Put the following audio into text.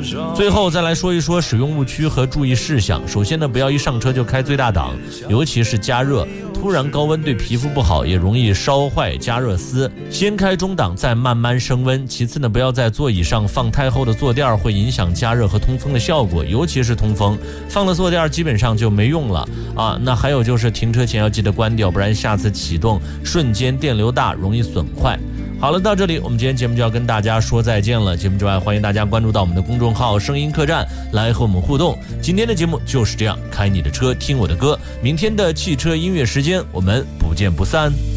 最后再来说一说使用误区和注意事项。首先呢，不要一上车就开最大档，尤其是加热，突然高温对皮肤不好，也容易烧坏加热丝。先开中档，再慢慢升温。其次呢，不要在座椅上放太厚的坐垫，会影响加热和通风的效果，尤其是通风，放了坐垫基本上就没用了啊。那还有就是停车前要记得关掉，不然下次启动瞬间电流大，容易损坏。好了，到这里我们今天节目就要跟大家说再见了。节目之外，欢迎大家关注到我们的公众号声音客栈来和我们互动。今天的节目就是这样，开你的车听我的歌。明天的汽车音乐时间我们不见不散。